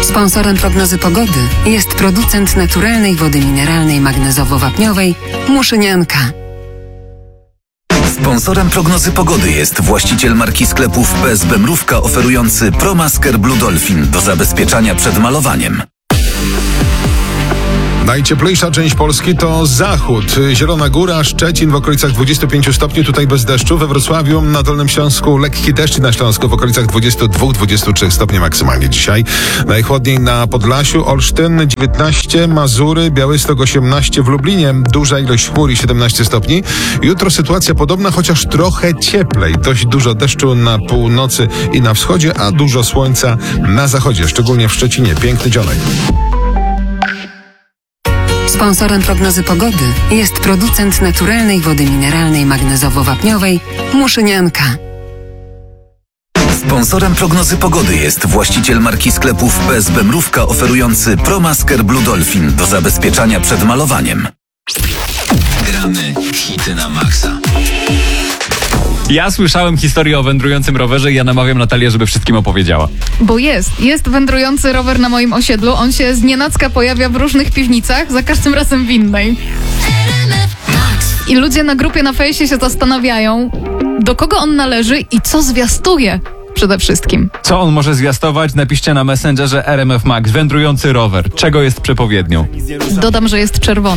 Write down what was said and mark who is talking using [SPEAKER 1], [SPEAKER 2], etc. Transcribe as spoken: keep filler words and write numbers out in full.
[SPEAKER 1] Sponsorem prognozy pogody jest producent naturalnej wody mineralnej magnezowo-wapniowej Muszynianka.
[SPEAKER 2] Sponsorem prognozy pogody jest właściciel marki sklepów P S B Mrówka oferujący ProMasker Blue Dolphin do zabezpieczania przed malowaniem.
[SPEAKER 3] Najcieplejsza część Polski to zachód. Zielona Góra, Szczecin w okolicach dwudziestu pięciu stopni, tutaj bez deszczu. We Wrocławiu, na Dolnym Śląsku lekki deszcz, na Śląsku w okolicach dwudziestu dwóch do dwudziestu trzech stopni maksymalnie dzisiaj. Najchłodniej na Podlasiu, Olsztyn dziewiętnaście, Mazury, Białystok osiemnaście, w Lublinie duża ilość chmur i siedemnaście stopni. Jutro sytuacja podobna, chociaż trochę cieplej. Dość dużo deszczu na północy i na wschodzie, a dużo słońca na zachodzie, szczególnie w Szczecinie. Piękny dzionek.
[SPEAKER 1] Sponsorem prognozy pogody jest producent naturalnej wody mineralnej magnezowo-wapniowej Muszynianka.
[SPEAKER 2] Sponsorem prognozy pogody jest właściciel marki sklepów P S B Mrówka oferujący ProMasker Blue Dolphin do zabezpieczania przed malowaniem.
[SPEAKER 4] Gramy hity na maksa.
[SPEAKER 5] Ja słyszałem historię o wędrującym rowerze i ja namawiam Natalię, żeby wszystkim opowiedziała.
[SPEAKER 6] Bo jest. Jest wędrujący rower na moim osiedlu. On się znienacka pojawia w różnych piwnicach, za każdym razem w innej. I ludzie na grupie na fejsie się zastanawiają, do kogo on należy i co zwiastuje przede wszystkim.
[SPEAKER 5] Co on może zwiastować? Napiszcie na Messengerze R M F Max. Wędrujący rower. Czego jest przepowiednią?
[SPEAKER 6] Dodam, że jest czerwony.